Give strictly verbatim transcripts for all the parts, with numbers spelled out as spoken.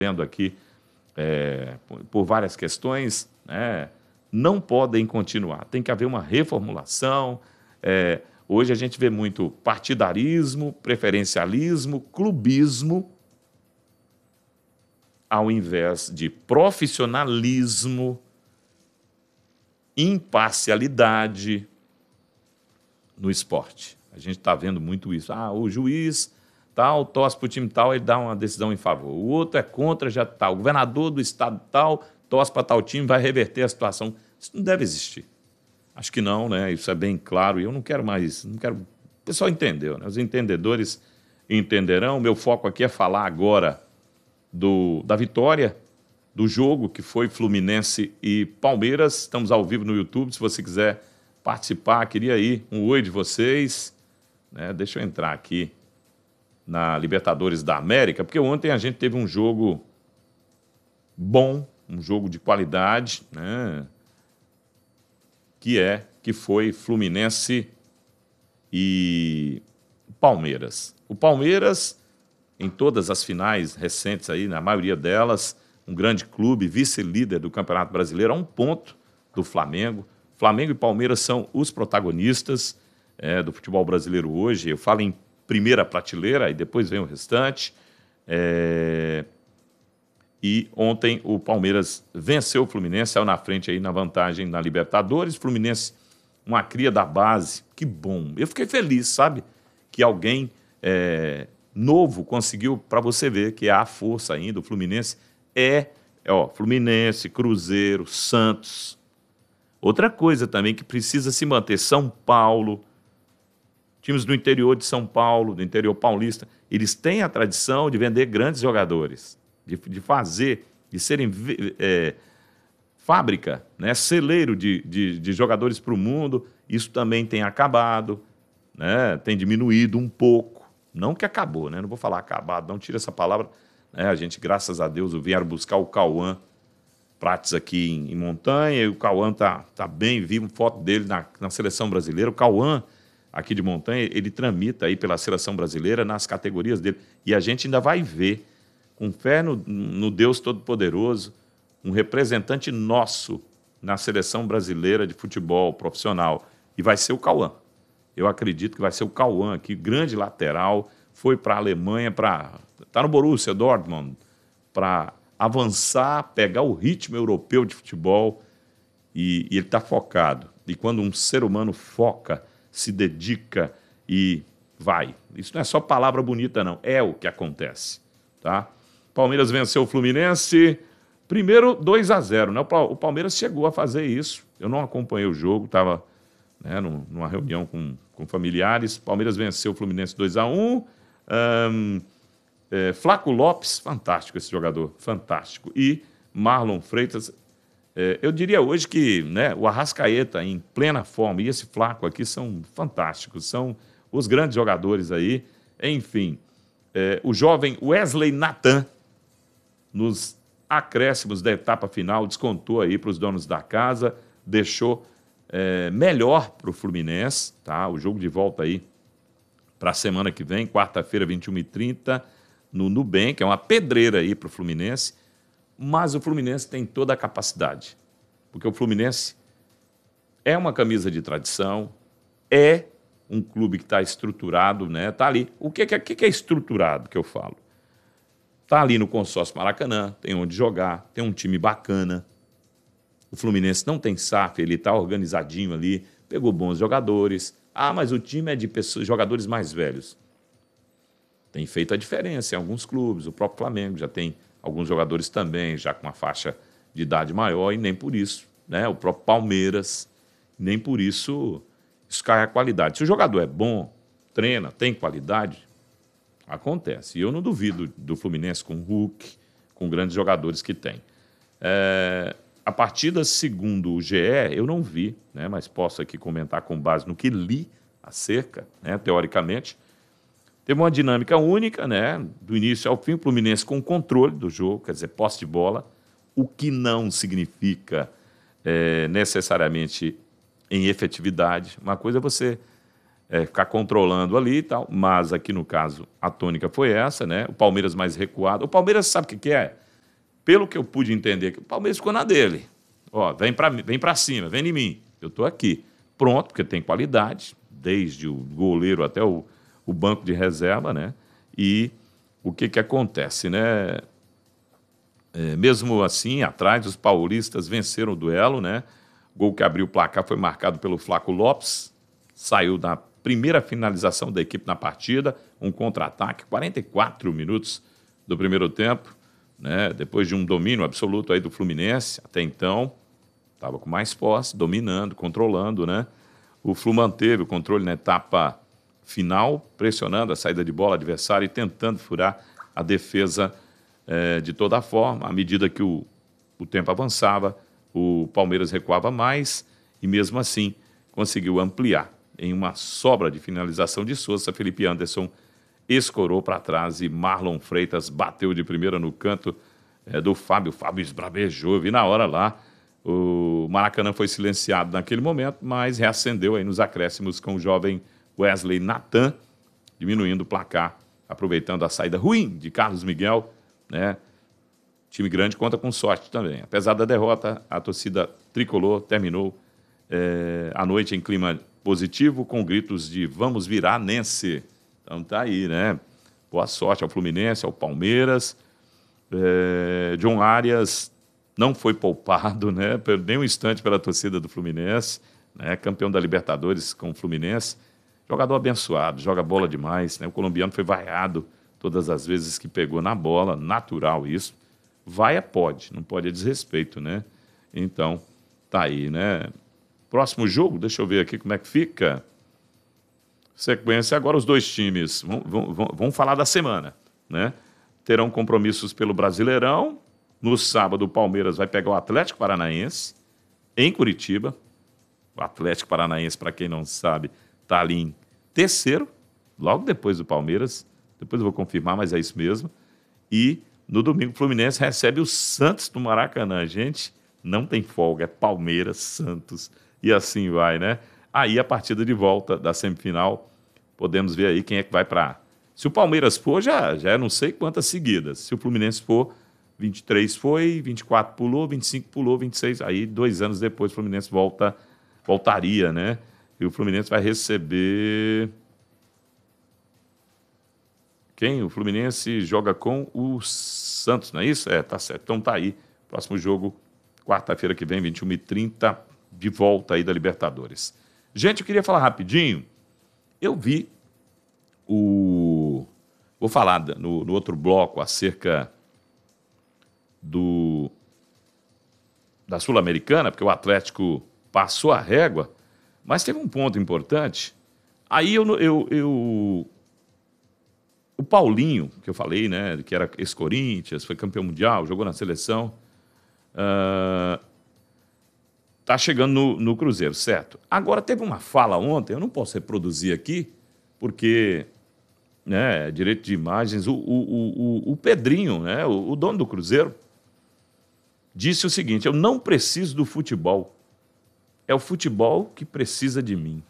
vendo aqui é, por, por várias questões, né, não podem continuar. Tem que haver uma reformulação. É, hoje a gente vê muito partidarismo, preferencialismo, clubismo, ao invés de profissionalismo, imparcialidade no esporte. A gente está vendo muito isso. Ah, o juiz tal torce para o time tal, ele dá uma decisão em favor. O outro é contra, já tal. O governador do estado tal torce para tal time, vai reverter a situação. Isso não deve existir. Acho que não, né? Isso é bem claro. E eu não quero mais... Não quero... O pessoal entendeu, né? Os entendedores entenderão. O meu foco aqui é falar agora do, da vitória do jogo que foi Fluminense e Palmeiras. Estamos ao vivo no YouTube, se você quiser participar, queria ir um oi de vocês, né? Deixa eu entrar aqui na Libertadores da América, porque ontem a gente teve um jogo bom, um jogo de qualidade, né? Que é, que foi Fluminense e Palmeiras. O Palmeiras, em todas as finais recentes aí, na maioria delas, um grande clube, vice-líder do Campeonato Brasileiro, a um ponto do Flamengo. Flamengo e Palmeiras são os protagonistas é, do futebol brasileiro hoje. Eu falo em primeira prateleira, e depois vem o restante. É... E ontem o Palmeiras venceu o Fluminense, saiu na frente aí na vantagem na Libertadores. Fluminense, uma cria da base, que bom. Eu fiquei feliz, sabe, que alguém é, novo conseguiu, para você ver que há força ainda. O Fluminense é, ó, Fluminense, Cruzeiro, Santos. Outra coisa também que precisa se manter, São Paulo, times do interior de São Paulo, do interior paulista, eles têm a tradição de vender grandes jogadores, de, de fazer, de serem é, fábrica, né, celeiro de, de, de jogadores para o mundo. Isso também tem acabado, né, tem diminuído um pouco. Não que acabou, né, não vou falar acabado, não tira essa palavra. Né, a gente, graças a Deus, vieram buscar o Cauã Prates aqui em, em Montanha, e o Cauã tá, tá bem, vi uma foto dele na, na seleção brasileira. O Cauã, aqui de Montanha, ele tramita aí pela seleção brasileira nas categorias dele. E a gente ainda vai ver, com fé no, no Deus Todo-Poderoso, um representante nosso na seleção brasileira de futebol profissional. E vai ser o Cauã. Eu acredito que vai ser o Cauã aqui, grande lateral, foi para a Alemanha, para tá no Borussia Dortmund, para avançar, pegar o ritmo europeu de futebol, e, e ele está focado. E quando um ser humano foca, se dedica e vai. Isso não é só palavra bonita, não. É o que acontece. Tá? Palmeiras venceu o Fluminense. Primeiro, dois a zero. Né? O Palmeiras chegou a fazer isso. Eu não acompanhei o jogo, estava, né, numa reunião com, com familiares. Palmeiras venceu o Fluminense dois a um. Um, é, Flaco Lopes, fantástico esse jogador, fantástico. E Marlon Freitas. É, eu diria hoje que, né, o Arrascaeta em plena forma e esse Flaco aqui são fantásticos, são os grandes jogadores aí. Enfim, é, o jovem Wesley Nathan, nos acréscimos da etapa final, descontou aí para os donos da casa, deixou é, melhor para o Fluminense, tá? O jogo de volta aí para a semana que vem, quarta-feira, vinte e uma e trinta, no Nubank, é uma pedreira aí para o Fluminense. Mas o Fluminense tem toda a capacidade, porque o Fluminense é uma camisa de tradição, é um clube que está estruturado, né? Está ali. O que é, que é estruturado que eu falo? Está ali no consórcio Maracanã, tem onde jogar, tem um time bacana. O Fluminense não tem S A F, ele está organizadinho ali, pegou bons jogadores. Ah, mas o time é de pessoas, jogadores mais velhos. Tem feito a diferença em alguns clubes, o próprio Flamengo já tem alguns jogadores também, já com uma faixa de idade maior, e nem por isso, né? O próprio Palmeiras, nem por isso isso cai a qualidade. Se o jogador é bom, treina, tem qualidade, acontece. E eu não duvido do Fluminense com o Hulk, com grandes jogadores que tem. É, a partida, segundo o G E, eu não vi, né? Mas posso aqui comentar com base no que li acerca, né? Teoricamente. Teve uma dinâmica única, né? Do início ao fim, o Fluminense com controle do jogo, quer dizer, posse de bola, o que não significa é, necessariamente em efetividade. Uma coisa é você é, ficar controlando ali e tal, mas aqui no caso a tônica foi essa, né? O Palmeiras mais recuado. O Palmeiras sabe o que é? pelo que eu pude entender, o Palmeiras ficou na dele. Ó, vem para vem para cima, vem em mim. Eu estou aqui. Pronto, porque tem qualidade, desde o goleiro até o, o banco de reserva, né? E o que que acontece, né? É, mesmo assim, atrás, os paulistas venceram o duelo, né? O gol que abriu o placar foi marcado pelo Flaco Lopes, saiu da primeira finalização da equipe na partida, um contra-ataque, quarenta e quatro minutos do primeiro tempo, né? Depois de um domínio absoluto aí do Fluminense, até então, estava com mais posse, dominando, controlando, né? O Flu manteve o controle na etapa final, pressionando a saída de bola adversária e tentando furar a defesa é, de toda forma. À medida que o, o tempo avançava, o Palmeiras recuava mais e, mesmo assim, conseguiu ampliar. Em uma sobra de finalização de Souza, Felipe Anderson escorou para trás e Marlon Freitas bateu de primeira no canto é, do Fábio. O Fábio esbravejou, vi na hora lá. O Maracanã foi silenciado naquele momento, mas reacendeu aí nos acréscimos com o jovem Wesley Natan, diminuindo o placar, aproveitando a saída ruim de Carlos Miguel, né? Time grande conta com sorte também. Apesar da derrota, a torcida tricolor terminou é, a noite em clima positivo, com gritos de vamos virar Nense. Então tá aí, né? Boa sorte ao Fluminense, ao Palmeiras. É, John Arias não foi poupado, né? Nem um instante pela torcida do Fluminense, né? Campeão da Libertadores com o Fluminense. Jogador abençoado, joga bola demais, né? O colombiano foi vaiado todas as vezes que pegou na bola, natural isso. Vaia pode, não pode é desrespeito, né? Então, tá aí, né? Próximo jogo, deixa eu ver aqui como é que fica. Sequência, agora os dois times vão, vão, vão, vão falar da semana, né? Terão compromissos pelo Brasileirão. No sábado, o Palmeiras vai pegar o Atlético Paranaense em Curitiba. O Atlético Paranaense, para quem não sabe, está ali em terceiro, logo depois do Palmeiras. Depois eu vou confirmar, mas é isso mesmo. E no domingo, o Fluminense recebe o Santos do Maracanã. Gente, não tem folga, é Palmeiras, Santos e assim vai, né? Aí a partida de volta da semifinal, podemos ver aí quem é que vai para... Se o Palmeiras for, já, já é não sei quantas seguidas. Se o Fluminense for, vinte e três foi, vinte e quatro pulou, vinte e cinco pulou, vinte e seis. Aí, dois anos depois, o Fluminense volta, voltaria, né? E o Fluminense vai receber... Quem? O Fluminense joga com o Santos, não é isso? É, tá certo. Então tá aí. Próximo jogo, quarta-feira que vem, vinte e uma e trinta, de volta aí da Libertadores. Gente, eu queria falar rapidinho. Eu vi o... Vou falar no, no outro bloco acerca do... da Sul-Americana, porque o Atlético passou a régua, mas teve um ponto importante. Aí eu... eu, eu O Paulinho, que eu falei, né, que era ex-Corinthians, foi campeão mundial, jogou na seleção, está uh, chegando no, no Cruzeiro, certo? Agora, teve uma fala ontem, eu não posso reproduzir aqui, porque, né, direito de imagens, o, o, o, o Pedrinho, né, o, o dono do Cruzeiro, disse o seguinte: eu não preciso do futebol, é o futebol que precisa de mim.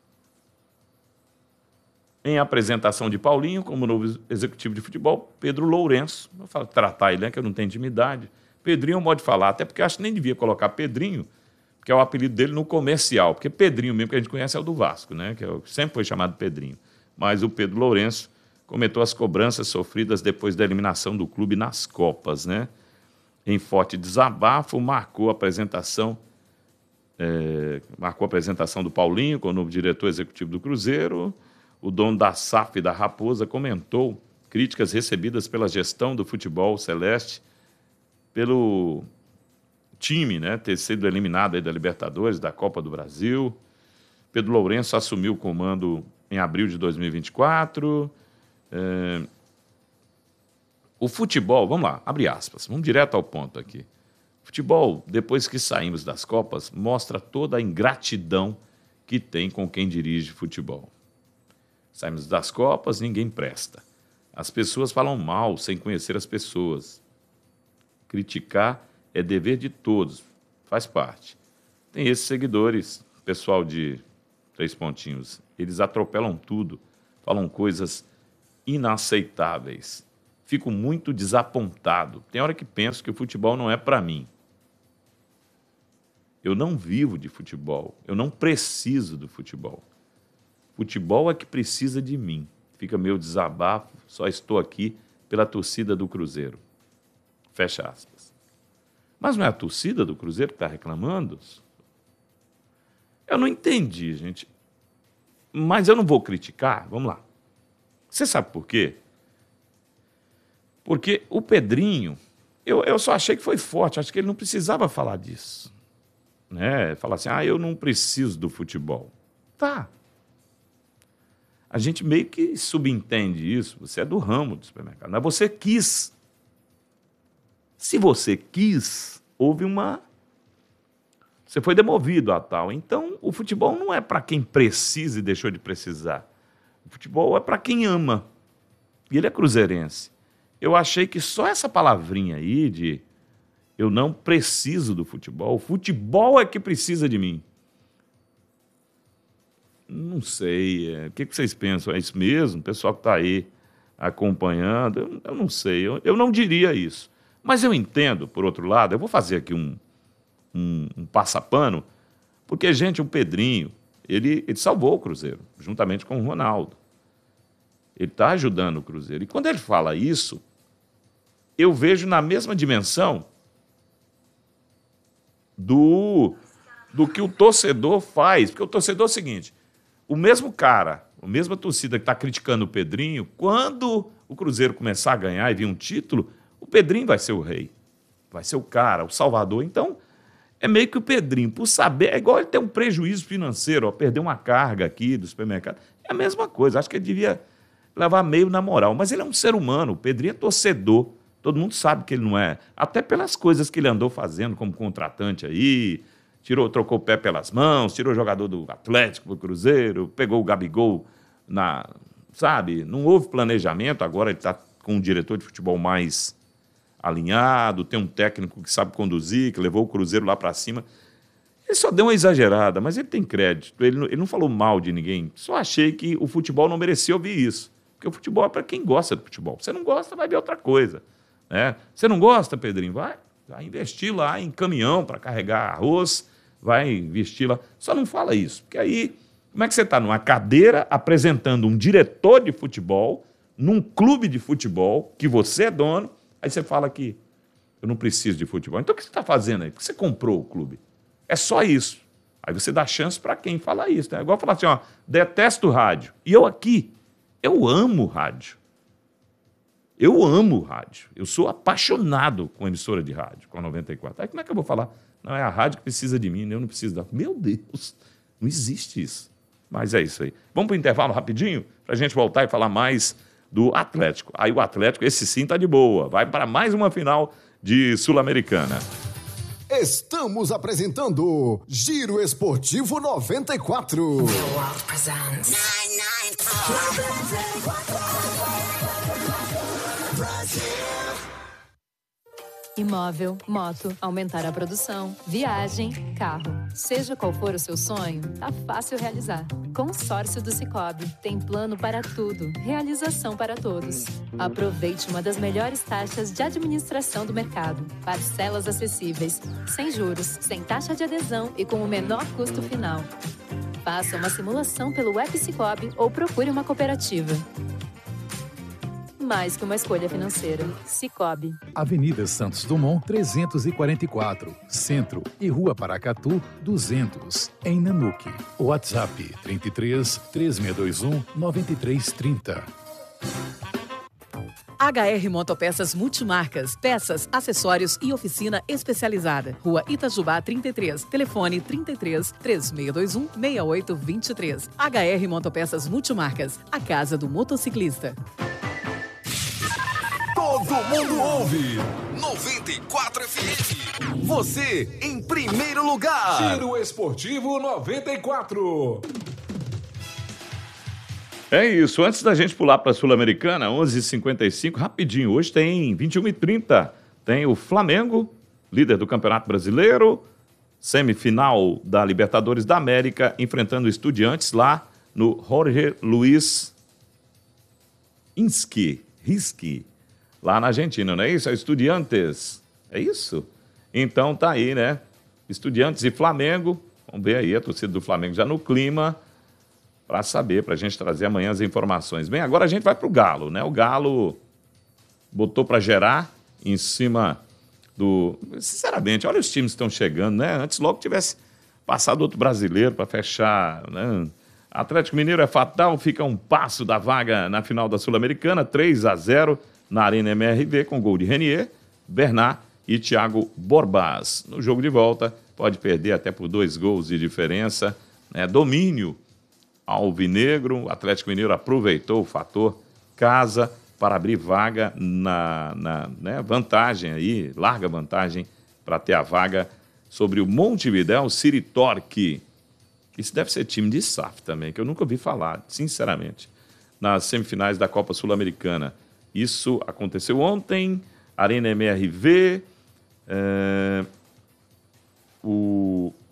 Em apresentação de Paulinho, como novo executivo de futebol, Pedro Lourenço, vou falar, tratar ele, né, que eu não tenho intimidade. Pedrinho pode falar, até porque eu acho que nem devia colocar Pedrinho, porque é o apelido dele no comercial, porque Pedrinho mesmo que a gente conhece é o do Vasco, né, que é o, sempre foi chamado Pedrinho. Mas o Pedro Lourenço comentou as cobranças sofridas depois da eliminação do clube nas Copas, né? Em forte desabafo, marcou a apresentação, é, marcou a apresentação do Paulinho, como novo diretor executivo do Cruzeiro. O dono da S A F e da Raposa comentou críticas recebidas pela gestão do futebol celeste, pelo time, né, ter sido eliminado aí da Libertadores, da Copa do Brasil. Pedro Lourenço assumiu o comando em abril de dois mil e vinte e quatro. É... O futebol, vamos lá, abre aspas, vamos direto ao ponto aqui. O futebol, depois que saímos das Copas, mostra toda a ingratidão que tem com quem dirige futebol. Saímos das Copas, ninguém presta. As pessoas falam mal sem conhecer as pessoas. Criticar é dever de todos, faz parte. Tem esses seguidores, pessoal de três pontinhos, eles atropelam tudo, falam coisas inaceitáveis. fico muito desapontado. Tem hora que penso que o futebol não é para mim. Eu não vivo de futebol, eu não preciso do futebol. Futebol é que precisa de mim. Fica meu desabafo, só estou aqui pela torcida do Cruzeiro. Fecha aspas. Mas não é a torcida do Cruzeiro que está reclamando? Eu não entendi, gente. Mas eu não vou criticar, vamos lá. Você sabe por quê? Porque o Pedrinho, eu, eu só achei que foi forte, acho que ele não precisava falar disso. Né? Falar assim, ah, eu não preciso do futebol. Tá. A gente meio que subentende isso, você é do ramo do supermercado, mas você quis. Se você quis, houve uma... Você foi demovido a tal. Então, o futebol não é para quem precisa e deixou de precisar. O futebol é para quem ama. E ele é cruzeirense. Eu achei que só essa palavrinha aí de eu não preciso do futebol, o futebol é que precisa de mim. Não sei, é, o que vocês pensam? É isso mesmo? O pessoal que está aí acompanhando, eu, eu não sei, eu, eu não diria isso. Mas eu entendo, por outro lado, eu vou fazer aqui um, um, um passapano, porque, gente, o Pedrinho, ele, ele salvou o Cruzeiro, juntamente com o Ronaldo. Ele está ajudando o Cruzeiro. E quando ele fala isso, eu vejo na mesma dimensão do, do que o torcedor faz. Porque o torcedor é o seguinte, o mesmo cara, a mesma torcida que está criticando o Pedrinho, quando o Cruzeiro começar a ganhar e vir um título, o Pedrinho vai ser o rei, vai ser o cara, o salvador. Então, é meio que o Pedrinho, por saber, é igual ele ter um prejuízo financeiro, ó, perder uma carga aqui do supermercado. É a mesma coisa, acho que ele devia levar meio na moral. Mas ele é um ser humano, o Pedrinho é torcedor, todo mundo sabe que ele não é, até pelas coisas que ele andou fazendo como contratante aí, tirou, trocou o pé pelas mãos, tirou o jogador do Atlético do Cruzeiro, pegou o Gabigol, na, sabe? Não houve planejamento, agora ele está com um diretor de futebol mais alinhado, tem um técnico que sabe conduzir, que levou o Cruzeiro lá para cima. Ele só deu uma exagerada, mas ele tem crédito, ele não, ele não falou mal de ninguém. Só achei que o futebol não merecia ouvir isso, porque o futebol é para quem gosta do futebol. Você não gosta, vai ver outra coisa. Né? Você não gosta, Pedrinho? Vai, vai investir lá em caminhão para carregar arroz, vai investir lá. Só não fala isso, porque aí, como é que você está numa cadeira apresentando um diretor de futebol, num clube de futebol, que você é dono, aí você fala que eu não preciso de futebol. Então o que você está fazendo aí? Por que você comprou o clube? É só isso. Aí você dá chance para quem fala isso. Né? É igual falar assim, ó, detesto rádio. E eu aqui, eu amo rádio. Eu amo rádio. Eu sou apaixonado com emissora de rádio, com a noventa e quatro. Aí como é que eu vou falar? Não, é a rádio que precisa de mim, eu não preciso da... Meu Deus, não existe isso. Mas é isso aí. Vamos para o intervalo rapidinho, para a gente voltar e falar mais do Atlético. Aí o Atlético, esse sim está de boa. Vai para mais uma final de Sul-Americana. Estamos apresentando Giro Esportivo noventa e quatro. Imóvel, moto, aumentar a produção, viagem, carro. Seja qual for o seu sonho, tá fácil realizar. Consórcio do Sicoob. Tem plano para tudo. Realização para todos. Aproveite uma das melhores taxas de administração do mercado. Parcelas acessíveis, sem juros, sem taxa de adesão e com o menor custo final. Faça uma simulação pelo App Sicoob ou procure uma cooperativa. Mais que uma escolha financeira. Sicoob. Avenida Santos Dumont, trezentos e quarenta e quatro, Centro, e Rua Paracatu, duzentos, em Nanuque. WhatsApp trinta e três, três seis dois um, nove três três zero. H R Motopeças Multimarcas, peças, acessórios e oficina especializada. Rua Itajubá trinta e três, telefone trinta e três, três seis dois um, seis oito dois três. H R Motopeças Multimarcas, a casa do motociclista. Todo mundo ouve noventa e quatro F M. Você em primeiro lugar. Giro Esportivo noventa e quatro. É isso. Antes da gente pular para a Sul-Americana, onze e cinquenta e cinco, rapidinho. Hoje tem vinte e uma e trinta. Tem o Flamengo, líder do Campeonato Brasileiro, semifinal da Libertadores da América, enfrentando o Estudiantes lá no Jorge Luiz Insky. Risky. lá na Argentina, não é isso? É Estudiantes, é isso? Então tá aí, né? Estudiantes e Flamengo, vamos ver aí a torcida do Flamengo já no clima, para saber, para a gente trazer amanhã as informações. Bem, agora a gente vai para o Galo, né? O Galo botou para gerar em cima do... Sinceramente, olha os times que estão chegando, né? Antes logo tivesse passado outro brasileiro para fechar, né? Atlético Mineiro é fatal, fica um passo da vaga na final da Sul-Americana, três a zero na Arena M R V, com gol de Renier, Bernard e Thiago Borbas. No jogo de volta, pode perder até por dois gols de diferença, né? Domínio alvinegro, o Atlético Mineiro aproveitou o fator casa para abrir vaga na, na né, vantagem aí, larga vantagem para ter a vaga sobre o Montevidéu City Torque. Isso deve ser time de S A F também, que eu nunca ouvi falar, sinceramente, nas semifinais da Copa Sul-Americana. Isso aconteceu ontem, Arena M R V, é, o,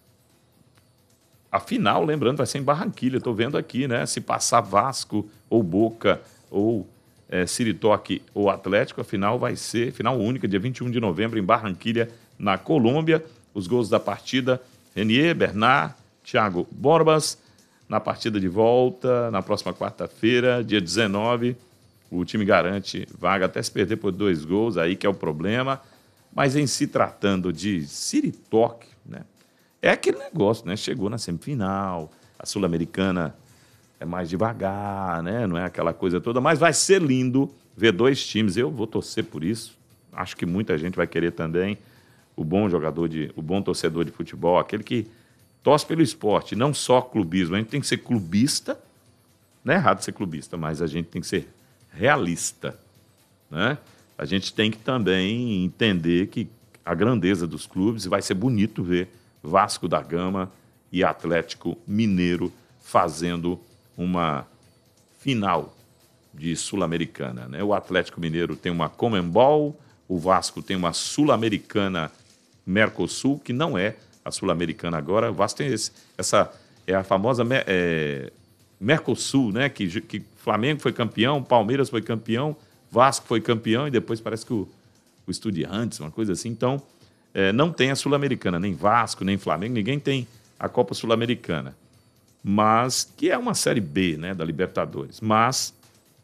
a final, lembrando, vai ser em Barranquilha, estou vendo aqui, né? Se passar Vasco ou Boca ou é, City Torque ou Atlético, a final vai ser, final única, dia vinte e um de novembro, em Barranquilha, na Colômbia. Os gols da partida, Renier, Bernard, Thiago Borbas. Na partida de volta, na próxima quarta-feira, dia dezenove, o time garante vaga até se perder por dois gols, aí que é o problema. Mas em se tratando de City Torque, né, é aquele negócio, né? Chegou na semifinal, a Sul-Americana é mais devagar, né? Não é aquela coisa toda, mas vai ser lindo ver dois times. Eu vou torcer por isso. Acho que muita gente vai querer também. O bom jogador, de, o bom torcedor de futebol, aquele que torce pelo esporte, não só clubismo. A gente tem que ser clubista, não é errado ser clubista, mas a gente tem que ser realista, né? A gente tem que também entender que a grandeza dos clubes, vai ser bonito ver Vasco da Gama e Atlético Mineiro fazendo uma final de Sul-Americana, né? O Atlético Mineiro tem uma Conmebol, o Vasco tem uma Sul-Americana Mercosul, que não é a Sul-Americana agora. O Vasco tem esse, essa, é a famosa é, Mercosul, né? Que, que Flamengo foi campeão, Palmeiras foi campeão, Vasco foi campeão e depois parece que o, o Estudiantes, uma coisa assim. Então, é, não tem a Sul-Americana, nem Vasco, nem Flamengo, ninguém tem a Copa Sul-Americana. Mas, que é uma Série B, né, da Libertadores. Mas,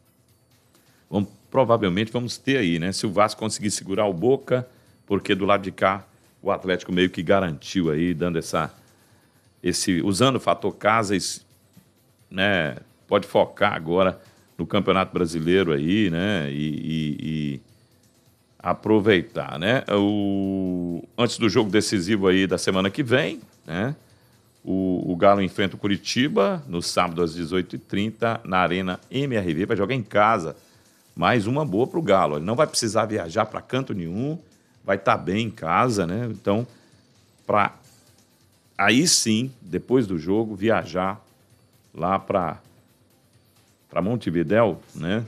vamos, provavelmente vamos ter aí, né? Se o Vasco conseguir segurar o Boca, porque do lado de cá o Atlético meio que garantiu aí, dando essa, esse, usando o fator casa, esse, né, pode focar agora no Campeonato Brasileiro aí, né, e, e, e aproveitar, né, o, antes do jogo decisivo aí da semana que vem, né, o, o Galo enfrenta o Curitiba no sábado às dezoito e trinta na Arena M R V, vai jogar em casa, mais uma boa para o Galo, ele não vai precisar viajar para canto nenhum, vai estar bem em casa, né? Então, para aí sim, depois do jogo, viajar lá para para Montevidéu, né?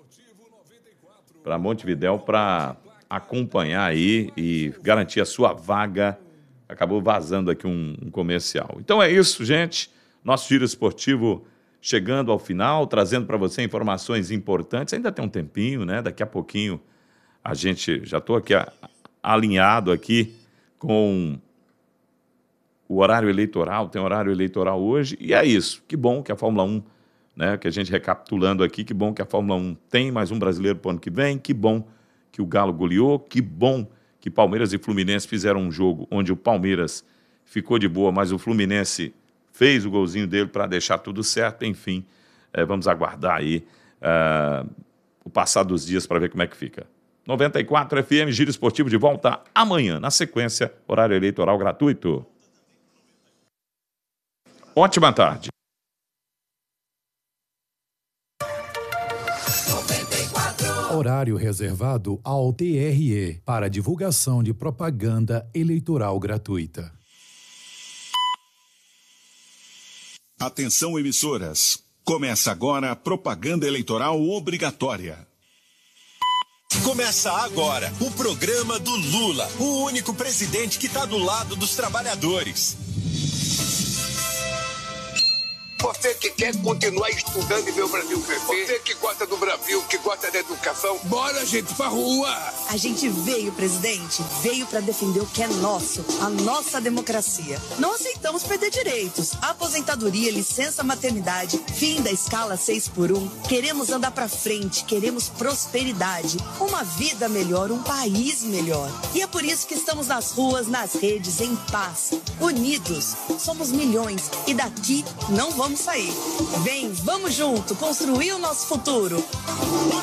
Para Montevidéu para acompanhar aí e garantir a sua vaga. Acabou vazando aqui um, um comercial. Então é isso, gente. Nosso giro esportivo chegando ao final, trazendo para você informações importantes. Ainda tem um tempinho, né? Daqui a pouquinho a gente já estou aqui a, alinhado aqui com o horário eleitoral, tem horário eleitoral hoje, e é isso. Que bom que a Fórmula um, né, que a gente recapitulando aqui, que bom que a Fórmula um tem mais um brasileiro para o ano que vem, que bom que o Galo goleou, que bom que Palmeiras e Fluminense fizeram um jogo onde o Palmeiras ficou de boa, mas o Fluminense fez o golzinho dele para deixar tudo certo, enfim, é, vamos aguardar aí é, o passar dos dias para ver como é que fica. noventa e quatro F M, Giro Esportivo de volta amanhã. Na sequência, horário eleitoral gratuito. Ótima tarde. Horário reservado ao T R E para divulgação de propaganda eleitoral gratuita. Atenção, emissoras. Começa agora a propaganda eleitoral obrigatória. Começa agora o programa do Lula, o único presidente que está do lado dos trabalhadores. Você que quer continuar estudando e ver o Brasil crescer. Você que gosta do Brasil, que gosta da educação. Bora, gente, pra rua! A gente veio, presidente, veio para defender o que é nosso, a nossa democracia. Não aceitamos perder direitos. Aposentadoria, licença maternidade, fim da escala seis por um. Queremos andar pra frente, queremos prosperidade, uma vida melhor, um país melhor. E é por isso que estamos nas ruas, nas redes, em paz, unidos. Somos milhões e daqui não vamos sair. Vem, vamos junto construir o nosso futuro.